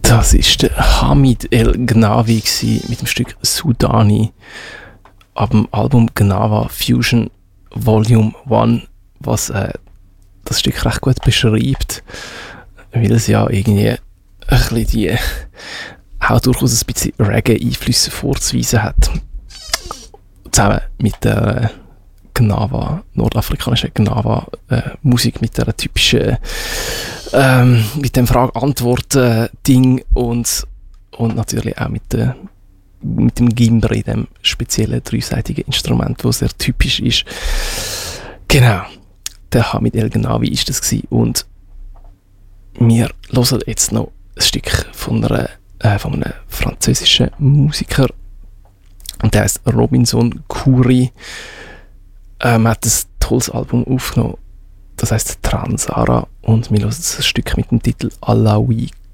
Das ist der Hamid El Gnawi mit dem Stück Sudani ab dem Album Gnawa Fusion Volume 1, was das Stück recht gut beschreibt, weil es ja irgendwie ein bisschen die auch durchaus ein bisschen Reggae-Einflüsse vorzuweisen hat. Zusammen mit der Gnawa, nordafrikanischen Gnawa-Musik, mit der typischen mit dem Frage-Antwort-Ding und natürlich auch mit dem Gimbri, dem speziellen dreiseitigen Instrument, das sehr typisch ist. Genau, der Hamid El Gnawi ist das gewesen. Und wir hören jetzt noch ein Stück von einem französischen Musiker, und der heißt Robinson Khoury. Man hat ein tolles Album aufgenommen, das heißt Transara, und wir hören ein Stück mit dem Titel Alaoui